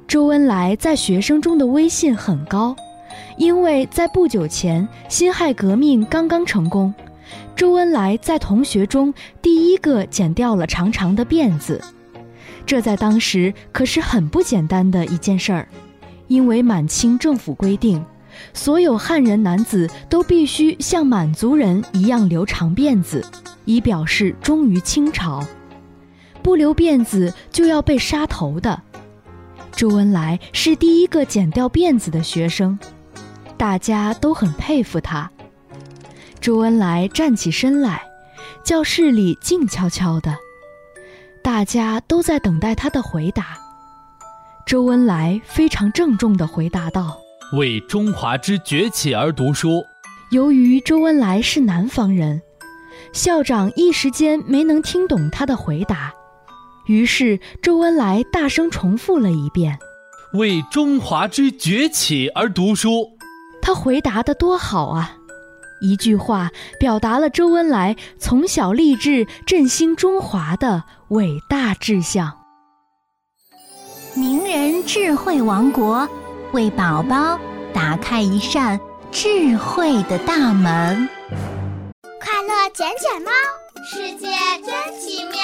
周恩来在学生中的威信很高，因为在不久前辛亥革命刚刚成功，周恩来在同学中第一个剪掉了长长的辫子。这在当时可是很不简单的一件事儿，因为满清政府规定，所有汉人男子都必须像满族人一样留长辫子，以表示忠于清朝。不留辫子就要被杀头的。周恩来是第一个剪掉辫子的学生，大家都很佩服他。周恩来站起身来，教室里静悄悄的，大家都在等待他的回答。周恩来非常郑重地回答道： 为中华之崛起而读书。 由于周恩来是南方人，校长一时间没能听懂他的回答，于是周恩来大声重复了一遍： 为中华之崛起而读书。 他回答得多好啊！一句话表达了周恩来从小立志振兴中华的伟大志向。 名人智慧王国，为宝宝打开一扇智慧的大门。 快乐捡捡猫，世界真奇妙。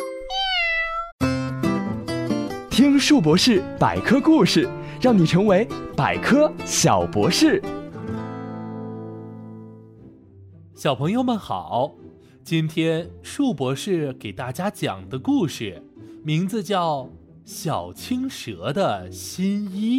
听树博士百科故事，让你成为百科小博士。 小朋友们好，今天树博士给大家讲的故事名字叫《小青蛇的新衣》。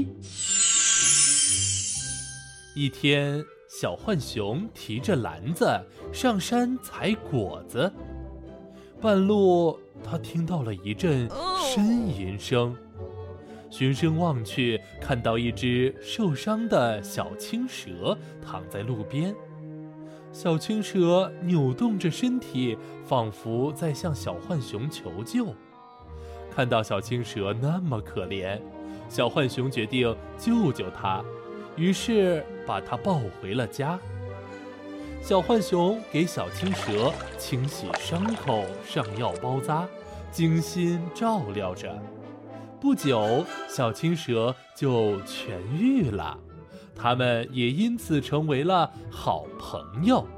一天，小浣熊提着篮子上山采果子，半路他听到了一阵呻吟声，循声望去，看到一只受伤的小青蛇躺在路边。小青蛇扭动着身体，仿佛在向小浣熊求救。看到小青蛇那么可怜，小浣熊决定救救它，于是把它抱回了家。小浣熊给小青蛇清洗伤口，上药包扎，精心照料着。不久，小青蛇就痊愈了，他们也因此成为了好朋友。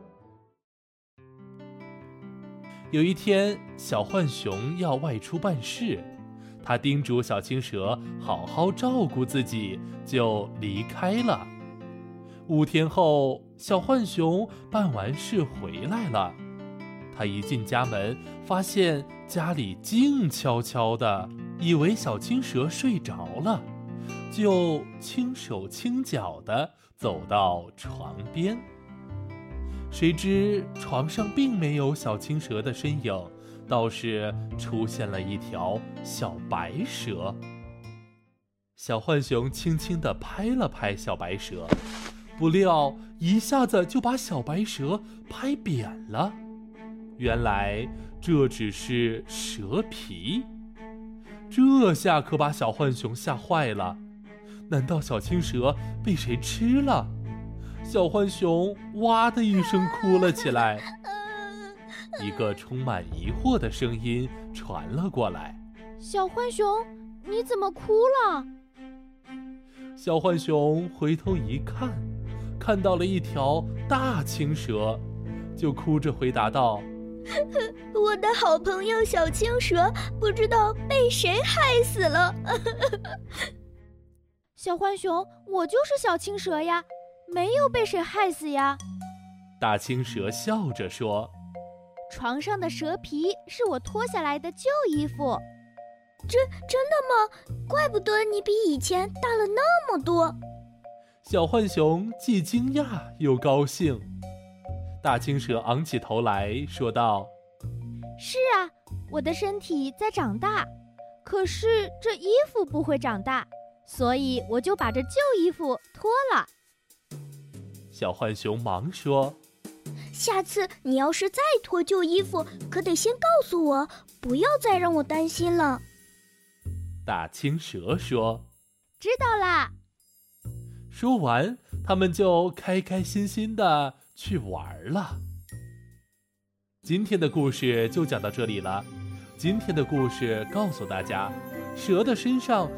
有一天，小浣熊要外出办事，他叮嘱小青蛇好好照顾自己，就离开了。5天后，小浣熊办完事回来了。他一进家门，发现家里静悄悄的，以为小青蛇睡着了，就轻手轻脚地走到床边。谁知床上并没有小青蛇的身影，倒是出现了一条小白蛇。小浣熊轻轻地拍了拍小白蛇，不料一下子就把小白蛇拍扁了。原来这只是蛇皮，这下可把小浣熊吓坏了。难道小青蛇被谁吃了？小浣熊哇的一声哭了起来。一个充满疑惑的声音传了过来： 小浣熊，你怎么哭了？ 小浣熊回头一看，看到了一条大青蛇，就哭着回答道： 我的好朋友小青蛇不知道被谁害死了。 小浣熊，我就是小青蛇呀，没有被谁害死呀。 大青蛇笑着说： 床上的蛇皮是我脱下来的旧衣服。 真的吗？怪不得你比以前大了那么多。 小浣熊既惊讶又高兴。大青蛇昂起头来说道： 是啊，我的身体在长大，可是这衣服不会长大，所以我就把这旧衣服脱了。 小浣熊忙说： 下次你要是再脱旧衣服，可得先告诉我，不要再让我担心了。 大青蛇说： 知道啦。 说完，他们就开开心心地去玩了。今天的故事就讲到这里了。今天的故事告诉大家，蛇的身上